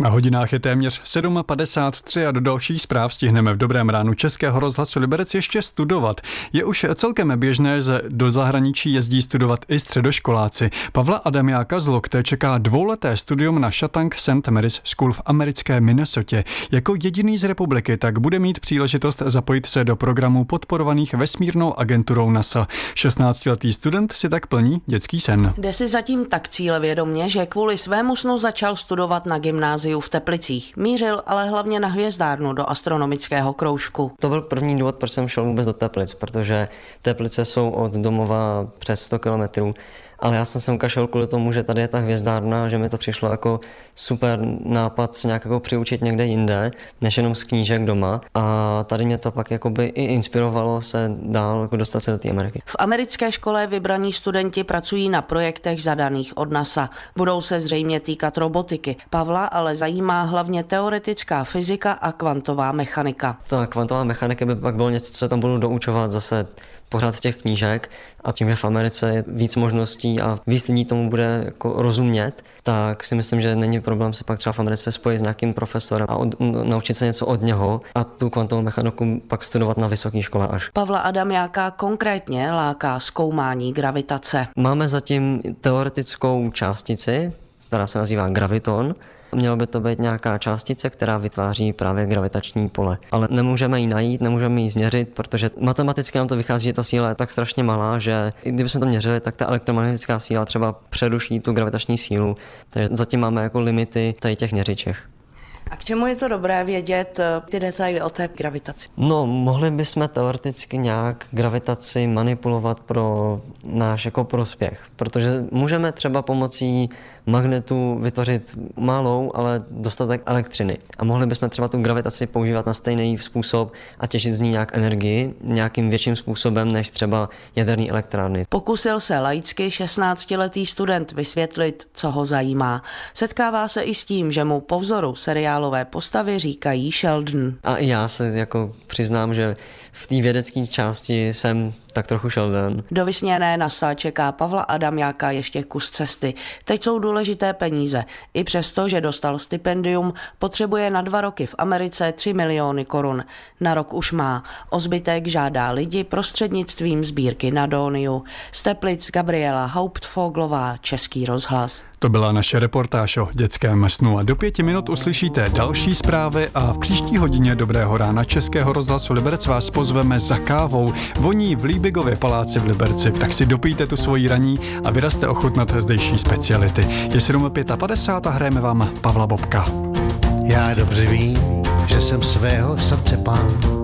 Na hodinách je téměř 7:53 a do dalších zpráv stihneme v Dobrém ránu Českého rozhlasu Liberec ještě studovat. Je už celkem běžné, že do zahraničí jezdí studovat i středoškoláci. Pavla Adamjáka z Lokte čeká dvouleté studium na Shattuck St. Mary's School v americké Minnesotě. Jako jediný z republiky tak bude mít příležitost zapojit se do programů podporovaných vesmírnou agenturou NASA. 16letý student si tak plní dětský sen. Jde si zatím tak cílevědomě, že kvůli svému snu začal studovat na gymnáziu v Teplicích. Mířil ale hlavně na hvězdárnu do astronomického kroužku. To byl první důvod, proč jsem šel vůbec do Teplic, protože Teplice jsou od domova přes 100 kilometrů. Ale já jsem sem kašel kvůli tomu, že tady je ta hvězdárna, že mi to přišlo jako super nápad se nějak jako přiučit někde jinde, než jenom z knížek doma. A tady mě to pak jakoby i inspirovalo se dál jako dostat se do té Ameriky. V americké škole vybraní studenti pracují na projektech zadaných od NASA. Budou se zřejmě týkat robotiky. Pavla ale zajímá hlavně teoretická fyzika a kvantová mechanika. Ta kvantová mechanika by pak bylo něco, co se tam budu doučovat zase pořád z těch knížek, a tím, že v Americe je víc možností a víc lidí tomu bude jako rozumět, tak si myslím, že není problém se pak třeba v Americe spojit s nějakým profesorem a naučit se něco od něho a tu kvantovou mechaniku pak studovat na vysoké škole až. Pavla Adamjáka konkrétně láká zkoumání gravitace. Máme zatím teoretickou částici, která se nazývá graviton. Mělo by to být nějaká částice, která vytváří právě gravitační pole. Ale nemůžeme ji najít, nemůžeme ji změřit, protože matematicky nám to vychází, že ta síla je tak strašně malá, že i kdybychom to měřili, tak ta elektromagnetická síla třeba přeruší tu gravitační sílu. Takže zatím máme jako limity tady těch měřiček. A k čemu je to dobré vědět ty detaily o té gravitaci? No, mohli bychom teoreticky nějak gravitaci manipulovat pro náš jako prospěch, protože můžeme třeba pomocí magnetu vytvořit malou, ale dostatek elektřiny. A mohli bychom třeba tu gravitaci používat na stejný způsob a těžit z ní nějak energii nějakým větším způsobem než třeba jaderné elektrárny. Pokusil se laicky 16letý student vysvětlit, co ho zajímá. Setkává se i s tím, že mu po vzoru seriálové postavy říkají Sheldon. A i já se jako přiznám, že v té vědecké části jsem tak trochu Sheldon. Do vysněné NASA čeká Pavla Adamjáka ještě kus cesty. Teď jsou důležité peníze. I přesto, že dostal stipendium, potřebuje na 2 roky v Americe 3 miliony korun. Na rok už má. O zbytek žádá lidi prostřednictvím sbírky na Doniu. Z Teplic Gabriela Hauptfoglová, Český rozhlas. To byla naše reportáž o dětském snu a do 5 minut uslyšíte další zprávy a v příští hodině Dobrého rána Českého rozhlasu Liberec vás pozveme za kávou. Voní v Líbigově paláci v Liberci, tak si dopijte tu svoji raní a vyrazte ochutnat zdejší speciality. Je 7:55 a hrajeme vám Pavla Bobka. Já dobře vím, že jsem svého srdce pán.